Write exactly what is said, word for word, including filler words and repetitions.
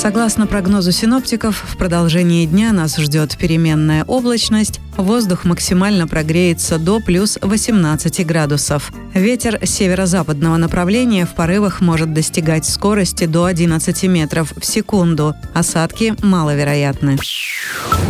Согласно прогнозу синоптиков, в продолжении дня нас ждет переменная облачность, воздух максимально прогреется до плюс восемнадцати градусов. Ветер северо-западного направления в порывах может достигать скорости до одиннадцати метров в секунду. Осадки маловероятны.